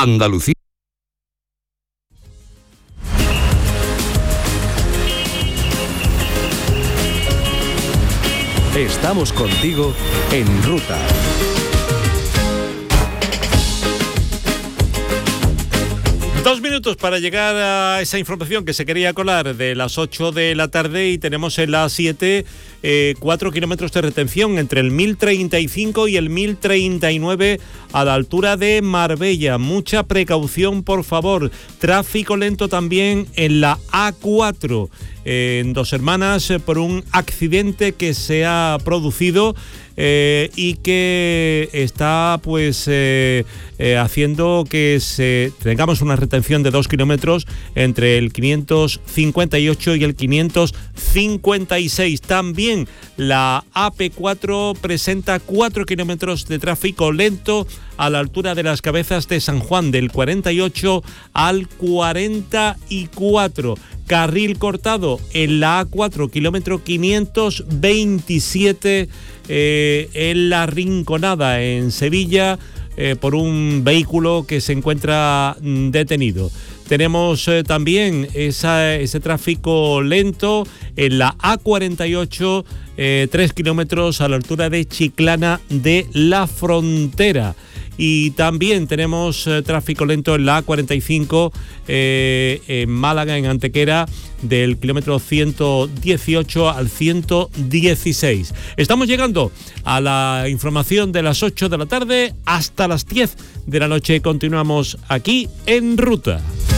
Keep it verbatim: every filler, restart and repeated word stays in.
Andalucía. Estamos contigo en Ruta. Dos minutos para llegar a esa información que se quería colar de las ocho de la tarde y tenemos en la siete eh, cuatro kilómetros de retención entre el mil treinta y cinco y el mil treinta y nueve a la altura de Marbella. Mucha precaución, por favor. Tráfico lento también en la A cuatro, eh, en Dos Hermanas, eh, por un accidente que se ha producido Eh, y que está pues eh, eh, haciendo que se tengamos una retención de dos kilómetros entre el quinientos cincuenta y ocho y el quinientos cincuenta y seis. También la A P cuatro presenta cuatro kilómetros de tráfico lento a la altura de las Cabezas de San Juan, del cuarenta y ocho al cuarenta y cuatro. Carril cortado en la A cuatro, kilómetro quinientos veintisiete, eh, en La Rinconada, en Sevilla, eh, por un vehículo que se encuentra mm, detenido. Tenemos eh, también esa, ese tráfico lento en la A cuarenta y ocho, eh, tres kilómetros a la altura de Chiclana de la Frontera. Y también tenemos eh, tráfico lento en la A cuarenta y cinco, eh, en Málaga, en Antequera, del kilómetro ciento dieciocho al ciento dieciséis. Estamos llegando a la información de las ocho de la tarde hasta las diez de la noche. Continuamos aquí en Ruta.